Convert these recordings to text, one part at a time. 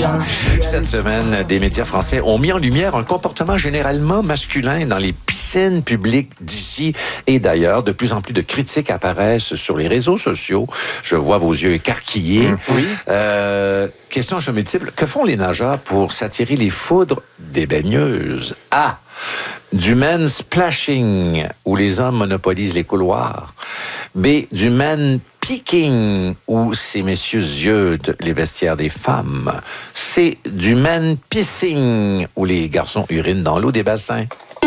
Cette semaine, des médias français ont mis en lumière un comportement généralement masculin dans les piscines publiques d'ici et d'ailleurs. De plus en plus de critiques apparaissent sur les réseaux sociaux. Je vois vos yeux écarquillés. Oui. Question à choix multiple. Que font les nageurs pour s'attirer les foudres des baigneuses? A. Du men's splashing, où les hommes monopolisent les couloirs. B. Du men peeking, où ces messieurs ziotent les vestiaires des femmes. C. Du men pissing, où les garçons urinent dans l'eau des bassins.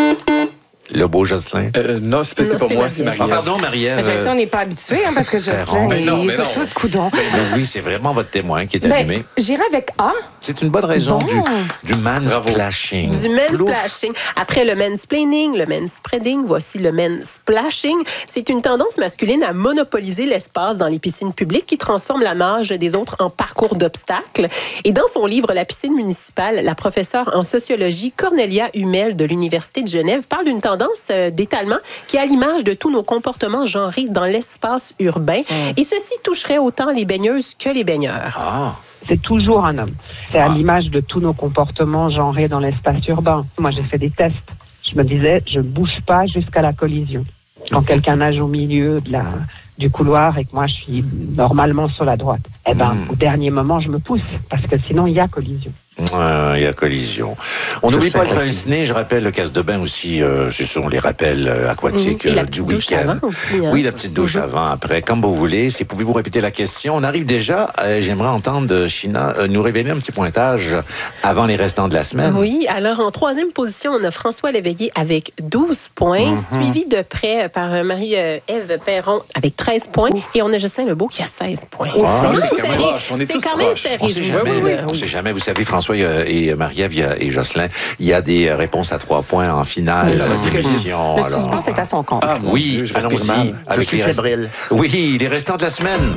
Le beau Jocelyn. Non, c'est pas moi, c'est Marie-Ève. Ah, pardon, Marie-Ève. Jason, on n'est pas habitué, parce que Jocelyn non, est sur tout de coudon. Oui, c'est vraiment votre témoin qui est allumé. J'irai avec A. C'est une bonne raison Bon. du mansplashing. Du mansplashing. Après le mansplaining, le manspreading, voici le mansplashing. C'est une tendance masculine à monopoliser l'espace dans les piscines publiques qui transforme la nage des autres en parcours d'obstacles. Et dans son livre La piscine municipale, la professeure en sociologie Cornelia Hummel de l'Université de Genève parle d'une tendance d'étalement qui est à l'image de tous nos comportements genrés dans l'espace urbain. Et ceci toucherait autant les baigneuses que les baigneurs. Ah. C'est toujours un homme. C'est à l'image de tous nos comportements genrés dans l'espace urbain. Moi, j'ai fait des tests. Je me disais, je bouge pas jusqu'à la collision. Quand quelqu'un nage au milieu du couloir et que moi, je suis normalement sur la droite, au dernier moment, je me pousse parce que sinon, il y a collision. Il y a collision. On n'oublie pas le pince-nez, je rappelle le casse de bain aussi, ce sont les rappels aquatiques Et la du petite douche week-end. avant aussi. Hein? Oui, la petite douche avant, après, comme vous voulez. Pouvez-vous répéter la question? On arrive déjà, j'aimerais entendre China nous révéler un petit pointage avant les restants de la semaine. Oui, alors en troisième position, on a François Léveillé avec 12 points, suivi de près par Marie-Ève Perron avec 13 points, et on a Jocelyn Lebeau qui a 16 points. C'est tout quand même serré. proche, on est C'est tous quand même proches. serré. On sait jamais, on sait jamais. Vous savez, François et Marie-Ève et Jocelyn, il y a des réponses à 3 points en finale de votre émission. Le suspense est à son compte. Ah, mon Oui, Dieu, je respire allons-y. mal. avec Je suis les restes- fébrile. Oui, les restants de la semaine.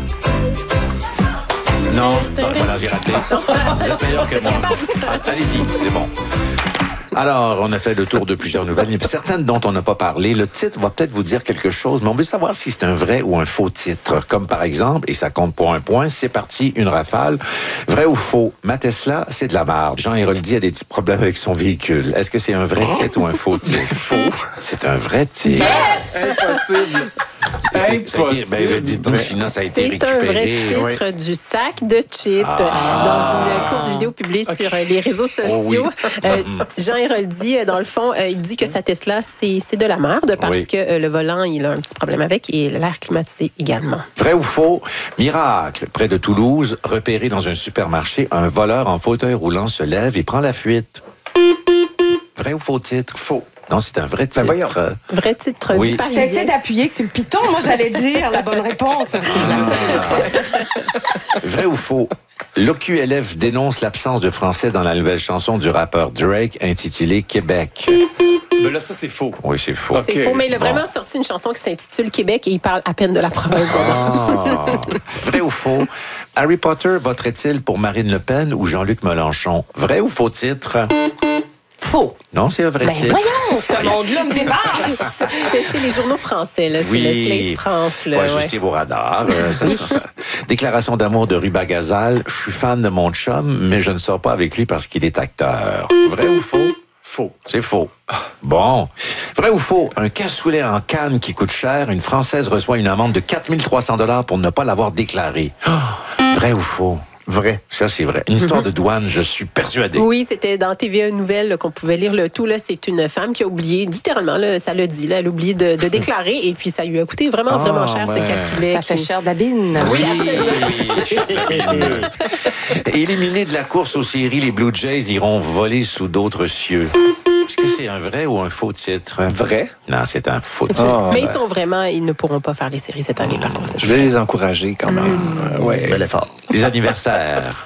Non, voilà, j'ai raté. Vous êtes meilleur que moi. Allez-y, c'est bon. Alors, on a fait le tour de plusieurs nouvelles. Il y en a certaines dont on n'a pas parlé. Le titre va peut-être vous dire quelque chose, mais on veut savoir si c'est un vrai ou un faux titre. Comme par exemple, et ça compte pour un point, c'est parti, une rafale. Vrai ou faux? Ma Tesla, c'est de la marde. Jean Héroldi a des petits problèmes avec son véhicule. Est-ce que c'est un vrai titre ou un faux titre? Faux. C'est un vrai titre. Impossible. Impossible. Dites-nous, China, ça a été C'est un vrai récupéré. titre du sac de chips dans une courte vidéo publiée sur les réseaux sociaux. Jean Héroldi, dans le fond, il dit que sa Tesla, c'est de la merde parce que le volant, il a un petit problème avec et l'air climatisé également. Vrai ou faux? Miracle, près de Toulouse, repéré dans un supermarché, un voleur en fauteuil roulant se lève et prend la fuite. Vrai ou faux titre? Faux. Non, c'est un vrai titre. voyons. Vrai titre Oui. du Parisien. Cessez d'appuyer sur le piton. Moi, j'allais dire la bonne réponse. Vrai ou faux? L'OQLF dénonce l'absence de français dans la nouvelle chanson du rappeur Drake intitulée Québec. Mais là, ça, c'est faux. Oui, c'est faux. C'est faux, mais il a vraiment sorti une chanson qui s'intitule Québec et il parle à peine de la province. Vrai ou faux? Harry Potter voterait-il pour Marine Le Pen ou Jean-Luc Mélenchon? Vrai ou faux titre? Faux. Non, c'est un vrai Ben titre. voyons, ce monde-là me dépasse. C'est les journaux français, là. C'est le Slate France. Faut Là, ajuster vos radars. Ça. Déclaration d'amour de Ruba Gazal. Je suis fan de mon chum, mais je ne sors pas avec lui parce qu'il est acteur. Vrai ou faux? Faux. C'est faux. Bon. Vrai ou faux? Un cassoulet en canne qui coûte cher, une Française reçoit une amende de 4 300 $ pour ne pas l'avoir déclaré. Vrai ou faux? Vrai. Ça, c'est vrai. Une histoire de douane, je suis persuadé. Oui, c'était dans TVA Nouvelles là, qu'on pouvait lire le tout. Là, c'est une femme qui a oublié, littéralement, là, ça le dit, là, elle a oublié de déclarer et puis ça lui a coûté vraiment cher, ce cassoulet. Ça fait cher de la bine. Oui, absolument. Éliminés de la course aux séries, les Blue Jays iront voler sous d'autres cieux. Est-ce que c'est un vrai ou un faux titre? Vrai? Non, c'est un faux titre. Mais ils ne pourront pas faire les séries cette année, par contre. Je vais les encourager quand même. Ouais. Bel effort. Les anniversaires.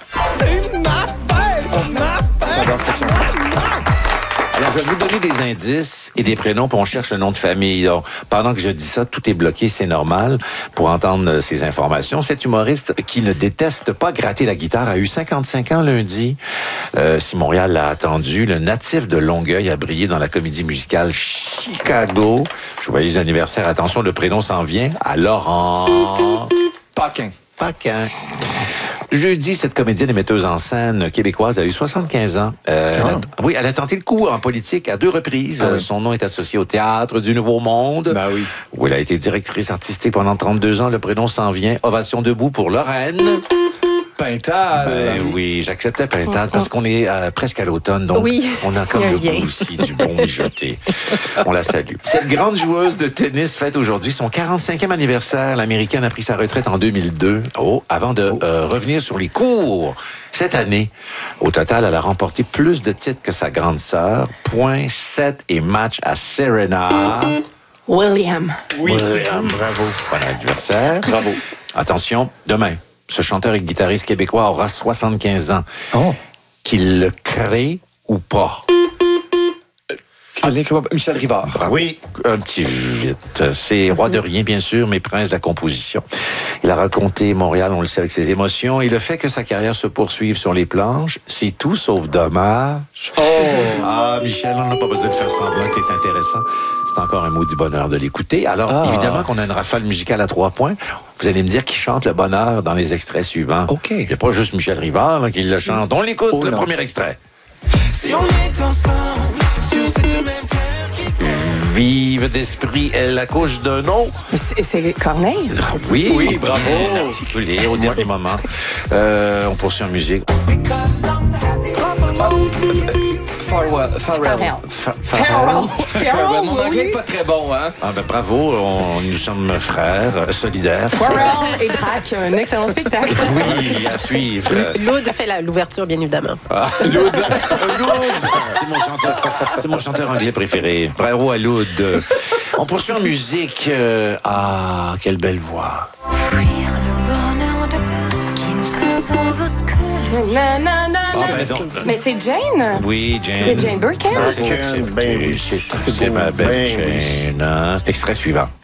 J'adore cette chanson. Alors, je vais vous donner des indices et des prénoms, puis on cherche le nom de famille. Donc, pendant que je dis ça, tout est bloqué, c'est normal pour entendre ces informations. Cet humoriste qui ne déteste pas gratter la guitare a eu 55 ans lundi. Si Montréal l'a attendu, le natif de Longueuil a brillé dans la comédie musicale Chicago. Joyeux anniversaire. Attention, le prénom s'en vient à Laurent Paquin. Paquin. Jeudi, cette comédienne et metteuse en scène québécoise a eu 75 ans. Oui, elle a tenté le coup en politique à 2 reprises. Son nom est associé au Théâtre du Nouveau Monde, Oui. où elle a été directrice artistique pendant 32 ans. Le prénom s'en vient. Ovation debout pour Lorraine. Pintal. Oui, j'acceptais Pintal parce qu'on est presque à l'automne, donc Oui, on a comme il y a le un lien. goût aussi du bon mijoté. On la salue. Cette grande joueuse de tennis fête aujourd'hui son 45e anniversaire. L'Américaine a pris sa retraite en 2002, avant de revenir sur les cours. Cette année, au total, elle a remporté plus de titres que sa grande sœur. Points, 7 et match à Serena. William. Oui. Bravo. Bon anniversaire. Bravo. Attention, demain, ce chanteur et guitariste québécois aura 75 ans. Oh. Qu'il le crée ou pas. Michel Rivard. Oui, un petit vite. C'est roi de rien, bien sûr, mais prince de la composition. Il a raconté Montréal, on le sait, avec ses émotions, et le fait que sa carrière se poursuive sur les planches, c'est tout sauf dommage. Oh! Ah, Michel, on n'a pas besoin de faire semblant que c'est intéressant. C'est encore un maudit bonheur de l'écouter. Alors, évidemment qu'on a une rafale musicale à 3 points. Vous allez me dire qui chante le bonheur dans les extraits suivants. OK. Il n'y a pas juste Michel Rivard là, qui le chante. On l'écoute, le premier extrait. Si on est ensemble sur cette même terre qui Vive d'esprit, elle accouche d'un nom. C'est Corneille. Oui, Oui, bravo. bien articulé au dernier moment. On poursuit en musique. Farewell. Farrell. Farewell. Farrell, Mon anglais n'est pas très bon, hein? Ah ben bravo, nous sommes frères, solidaires. Farrell et Drac, un excellent spectacle. Oui, à suivre. Loud fait l'ouverture, bien évidemment. Loud. C'est mon chanteur anglais préféré. Bravo à Loud. On poursuit en musique. Quelle belle voix. Fuir le bonheur de peur qui ne se sauve que le ciel. Non, non, non, Ah, non. ben donc. Mais c'est Jane. Oui, Jane. C'est Jane Birkin. C'est ma belle Jane. Hein? Extrait suivant.